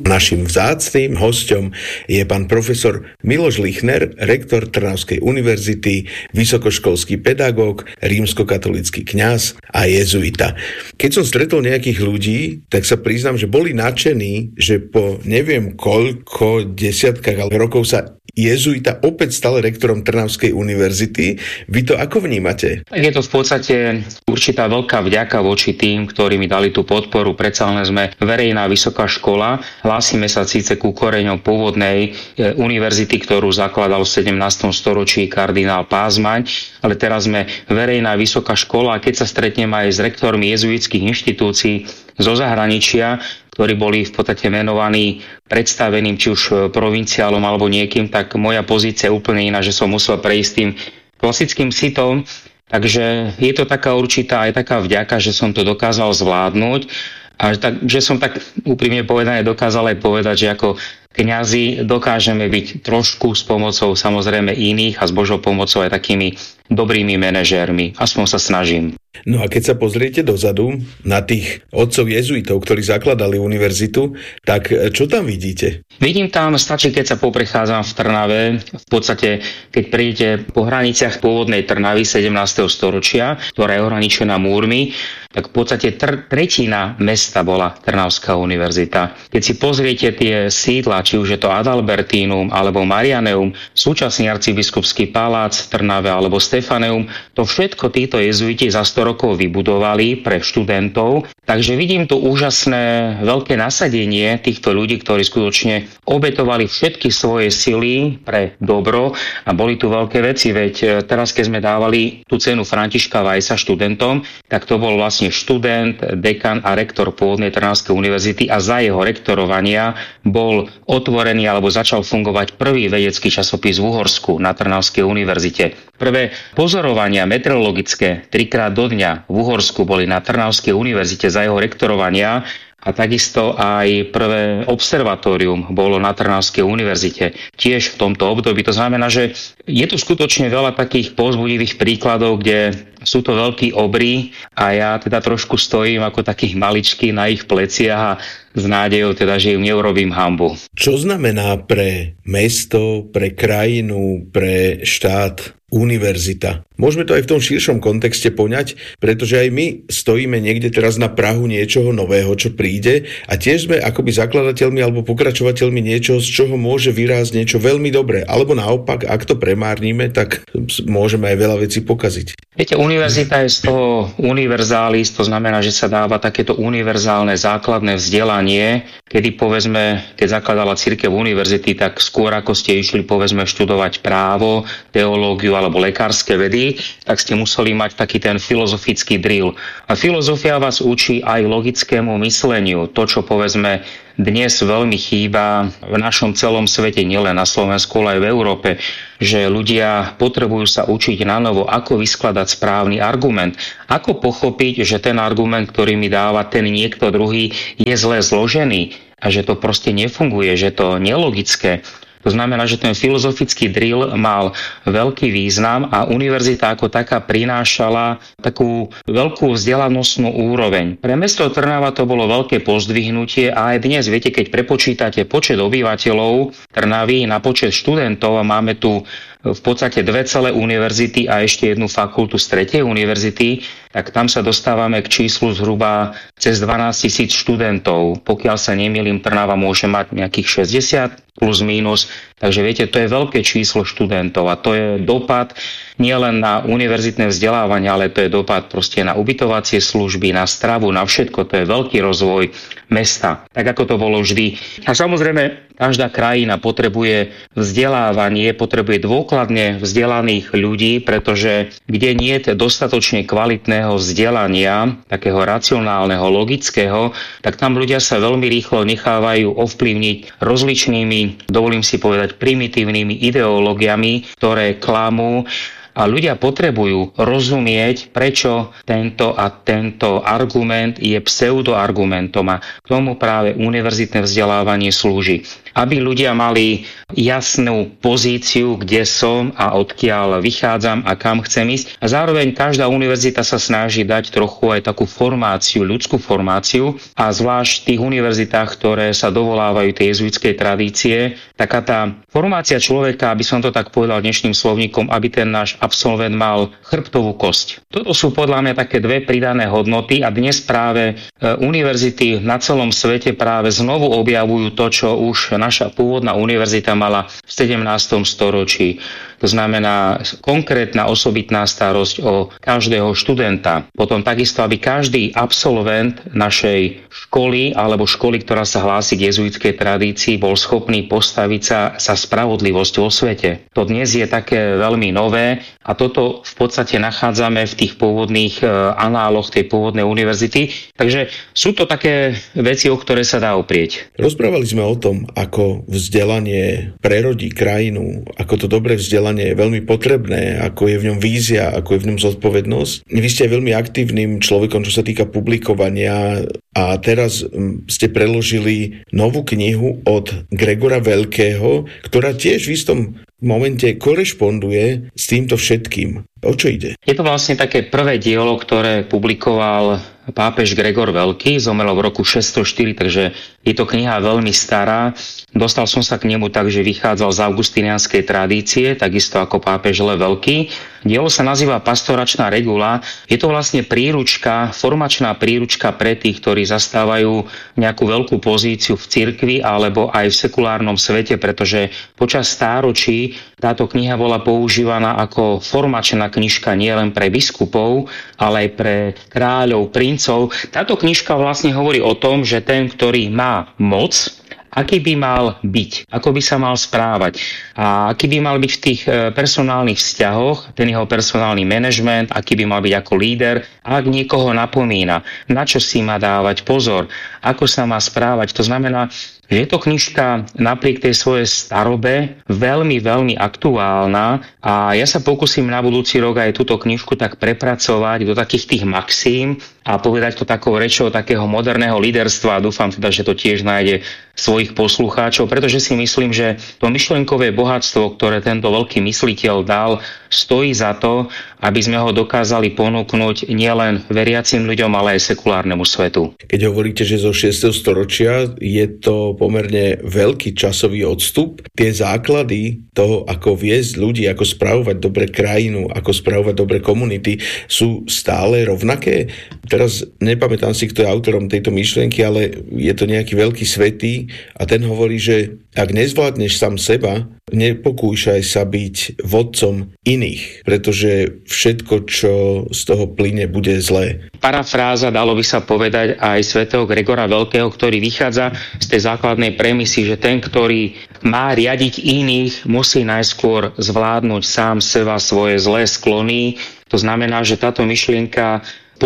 Naším vzácnym hosťom je pán profesor Miloš Lichner, rektor Trnavskej univerzity, vysokoškolský pedagóg, rímskokatolícky kňaz a jezuita. Keď som stretol nejakých ľudí, tak sa priznám, že boli nadšení, že po neviem koľko desiatkách rokov sa jezuita opäť stal rektorom Trnavskej univerzity. Vy to ako vnímate? Je to v podstate určitá veľká vďaka voči tým, ktorí mi dali tú podporu. Predsa len sme verejná vysoká škola. Hlásime sa síce ku koreňom pôvodnej univerzity, ktorú zakladal v 17. storočí kardinál Pázmaň, ale teraz sme verejná vysoká škola a keď sa stretnem aj s rektormi jezuitských inštitúcií zo zahraničia, ktorí boli v podstate menovaní predstaveným či už provinciálom alebo niekým, tak moja pozícia je úplne iná, že som musel prejsť tým klasickým sitom. Takže je to taká určitá aj taká vďaka, že som to dokázal zvládnuť a že som tak úprimne povedané dokázal aj povedať, že ako kňazi dokážeme byť trošku s pomocou samozrejme iných a s Božou pomocou aj takými dobrými manažérmi. Aspoň sa snažím. No a keď sa pozriete dozadu na tých otcov jezuitov, ktorí zakladali univerzitu, tak čo tam vidíte? Vidím tam, stačí, keď sa poprechádzam v Trnave, v podstate, keď prídete po hraniciach pôvodnej Trnavy 17. storočia, ktorá je ohraničená múrmi, tak v podstate tretina mesta bola Trnavská univerzita. Keď si pozriete tie sídla, či už je to Adalbertínum alebo Marianeum, súčasný arcibiskupský palác v Trnave alebo Stefaneum, to všetko títo jezuiti za 100 rokov vybudovali pre študentov. Takže vidím tu úžasné veľké nasadenie týchto ľudí, ktorí skutočne obetovali všetky svoje sily pre dobro a boli tu veľké veci. Veď teraz, keď sme dávali tú cenu Františka Weissa študentom, tak to bol vlastne študent, dekan a rektor pôvodnej Trnavskej univerzity a za jeho rektorovania bol otvorený alebo začal fungovať prvý vedecký časopis v Uhorsku na Trnavskej univerzite. Prvé pozorovania meteorologické 3-krát do dňa v Uhorsku boli na Trnavskej univerzite za jeho rektorovania a takisto aj prvé observatórium bolo na Trnavskej univerzite tiež v tomto období. To znamená, že je tu skutočne veľa takých povzbudivých príkladov, kde sú to veľkí obry a ja teda trošku stojím ako takých maličký na ich pleciach a s nádejou teda, že im neurobím hanbu. Čo znamená pre mesto, pre krajinu, pre štát univerzita? Môžeme to aj v tom širšom kontexte poňať, pretože aj my stojíme niekde teraz na prahu niečoho nového, čo príde a tiež sme akoby zakladateľmi alebo pokračovateľmi niečoho, z čoho môže vyrásť niečo veľmi dobré. Alebo naopak, ak to premárnime, tak môžeme aj veľa vecí pokaziť. Viete, univerzita je z toho univerzális, to znamená, že sa dáva takéto univerzálne základné vzdelanie, kedy povedzme, keď zakladala cirkev univerzity, tak skôr ako ste išli povedzme študovať právo, teológiu alebo lekárske vedy, tak ste museli mať taký ten filozofický drill. A filozofia vás učí aj logickému mysleniu, to čo povedzme dnes veľmi chýba v našom celom svete, nielen na Slovensku, ale aj v Európe, že ľudia potrebujú sa učiť na novo, ako vyskladať správny argument, ako pochopiť, že ten argument, ktorý mi dáva ten niekto druhý, je zle zložený a že to proste nefunguje, že to nelogické. To znamená, že ten filozofický drill mal veľký význam a univerzita ako taká prinášala takú veľkú vzdelanostnú úroveň. Pre mesto Trnava to bolo veľké pozdvihnutie a aj dnes, viete, keď prepočítate počet obyvateľov Trnavy na počet študentov a máme tu v podstate dve celé univerzity a ešte jednu fakultu z tretej univerzity, tak tam sa dostávame k číslu zhruba cez 12 000 študentov. Pokiaľ sa nemýlim, Trnava môže mať nejakých 60 plus mínus. Takže viete, to je veľké číslo študentov a to je dopad nielen na univerzitné vzdelávanie, ale to je dopad proste na ubytovacie služby, na stravu, na všetko. To je veľký rozvoj mesta, tak ako to bolo vždy. A samozrejme, každá krajina potrebuje vzdelávanie, potrebuje dôkladne vzdelaných ľudí, pretože kde nie je dostatočne kvalitného vzdelania, takého racionálneho, logického, tak tam ľudia sa veľmi rýchlo nechávajú ovplyvniť rozličnými, dovolím si povedať, primitívnymi ideológiami, ktoré klamú. A ľudia potrebujú rozumieť, prečo tento a tento argument je pseudoargumentom a k tomu práve univerzitné vzdelávanie slúži. aby ľudia mali jasnú pozíciu, kde som a odkiaľ vychádzam a kam chcem ísť. A zároveň každá univerzita sa snaží dať trochu aj takú formáciu, ľudskú formáciu, a zvlášť v tých univerzitách, ktoré sa dovolávajú tej jezuitskej tradície, taká tá formácia človeka, aby som to tak povedal dnešným slovníkom, aby ten náš absolvent mal chrbtovú kosť. Toto sú podľa mňa také dve pridané hodnoty a dnes práve univerzity na celom svete práve znovu objavujú to, čo už naša pôvodná univerzita mala v 17. storočí. To znamená konkrétna osobitná starosť o každého študenta. Potom takisto, aby každý absolvent našej školy alebo školy, ktorá sa hlási k jezuitskej tradícii, bol schopný postaviť sa za spravodlivosť vo svete. To dnes je také veľmi nové a toto v podstate nachádzame v tých pôvodných análoch tej pôvodnej univerzity. Takže sú to také veci, o ktoré sa dá oprieť. Rozprávali sme o tom, ako vzdelanie prerodí krajinu, ako to dobré vzdelanie je veľmi potrebné, ako je v ňom vízia, ako je v ňom zodpovednosť. Vy ste veľmi aktívnym človekom, čo sa týka publikovania, a teraz ste preložili novú knihu od Gregora Veľkého, ktorá tiež v istom momente korešponduje s týmto všetkým. O čo ide? Je to vlastne také prvé dielo, ktoré publikoval pápež Gregor Veľký, zomrel v roku 604, takže je to kniha veľmi stará. Dostal som sa k nemu tak, že vychádzal z augustinianskej tradície, takisto ako pápež Lev Veľký. Dielo sa nazýva Pastoračná regula. Je to vlastne príručka, formačná príručka pre tých, ktorí zastávajú nejakú veľkú pozíciu v cirkvi alebo aj v sekulárnom svete, pretože počas stáročí táto kniha bola používaná ako formačná knižka nielen pre biskupov, ale aj pre kráľov, princov. Táto knižka vlastne hovorí o tom, že ten, ktorý má moc, aký by mal byť, ako by sa mal správať a aký by mal byť v tých personálnych vzťahoch, ten jeho personálny manažment, aký by mal byť ako líder, ak niekoho napomína, na čo si má dávať pozor, ako sa má správať. To znamená, že je to knižka napriek tej svojej starobe veľmi, veľmi aktuálna a ja sa pokúsim na budúci rok aj túto knižku tak prepracovať do takých tých maxím a povedať to takou rečou takého moderného líderstva a dúfam teda, že to tiež nájde svojich poslucháčov, pretože si myslím, že to myšlenkové bohatstvo, ktoré tento veľký mysliteľ dal, stojí za to, aby sme ho dokázali ponúknuť nielen veriacim ľuďom, ale aj sekulárnemu svetu. Keď hovoríte, že zo 6. storočia je to pomerne veľký časový odstup, tie základy toho, ako viesť ľudí, ako spravovať dobre krajinu, ako spravovať dobre komunity, sú stále rovnaké. Teraz nepamätám si, kto je autorom tejto myšlienky, ale je to nejaký veľký svätý a ten hovorí, že ak nezvládneš sám seba, nepokúšaj sa byť vodcom iných, pretože všetko, čo z toho plyne, bude zlé. Parafráza, dalo by sa povedať, aj svätého Gregora Veľkého, ktorý vychádza z tej základnej premisy, že ten, ktorý má riadiť iných, musí najskôr zvládnuť sám seba, svoje zlé sklony. To znamená, že táto myšlienka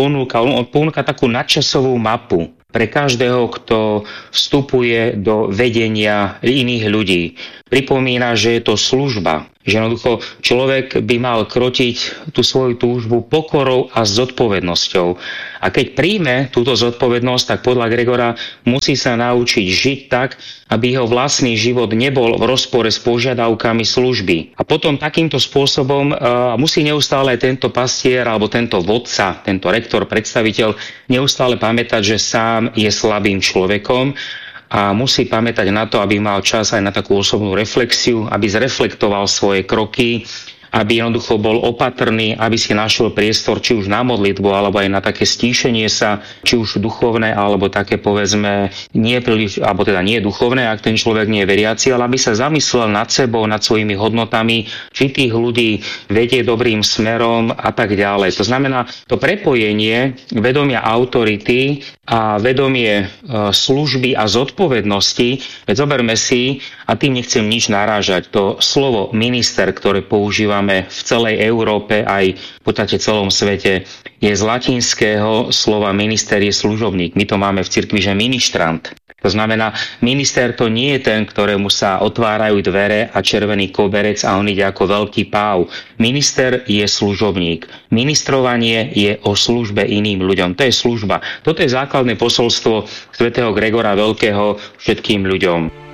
ponúka takú nadčasovú mapu pre každého, kto vstupuje do vedenia iných ľudí. Pripomína, že je to služba, že jednoducho človek by mal krotiť tú svoju túžbu pokorou a zodpovednosťou. A keď príjme túto zodpovednosť, tak podľa Gregora musí sa naučiť žiť tak, aby jeho vlastný život nebol v rozpore s požiadavkami služby. A potom takýmto spôsobom musí neustále tento pastier alebo tento vodca, tento rektor, predstaviteľ neustále pamätať, že sám je slabým človekom a musí pamätať na to, aby mal čas aj na takú osobnú reflexiu, aby zreflektoval svoje kroky, aby jednoducho bol opatrný, aby si našiel priestor či už na modlitbu, alebo aj na také stíšenie sa, či už duchovné, alebo také povedzme nie príliš, alebo teda nie duchovné, ak ten človek nie je veriaci, ale aby sa zamyslel nad sebou, nad svojimi hodnotami, či tých ľudí vedie dobrým smerom a tak ďalej. To znamená, to prepojenie vedomia autority a vedomie služby a zodpovednosti, veď zoberme si, a tým nechcem nič narážať, to slovo minister, ktoré používame v celej Európe, aj v podstate celom svete, je z latinského slova minister je služobník. My to máme v cirkvi, že ministrant. To znamená, minister to nie je ten, ktorému sa otvárajú dvere a červený koberec a on ide ako veľký páv. Minister je služobník. Ministrovanie je o službe iným ľuďom. To je služba. Toto je základné posolstvo svätého Gregora Veľkého všetkým ľuďom.